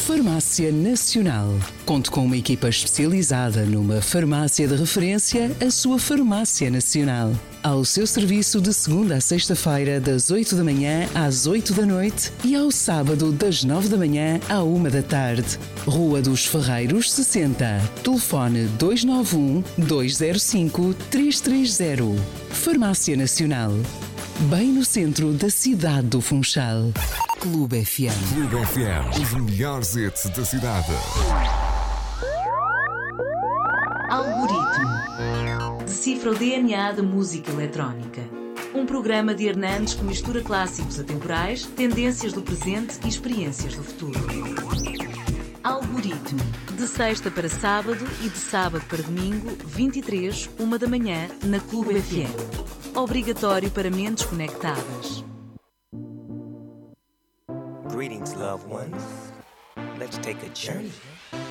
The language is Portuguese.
Farmácia Nacional. Conte com uma equipa especializada numa farmácia de referência, a sua Farmácia Nacional. Ao seu serviço de segunda a sexta-feira, das 8 da manhã às 8 da noite e ao sábado, das 9 da manhã à 1 da tarde. Rua dos Ferreiros, 60. Telefone 291-205-330. Farmácia Nacional. Bem no centro da cidade do Funchal. Clube FM. Clube FM, os melhores hits da cidade. Algoritmo. Decifra o DNA da música eletrónica. Um programa de Hernandes que mistura clássicos atemporais, tendências do presente e experiências do futuro. Algoritmo. De sexta para sábado e de sábado para domingo, 23, 1 da manhã, na Clube FM. Obrigatório para mentes conectadas. Greetings, loved ones. Let's take a journey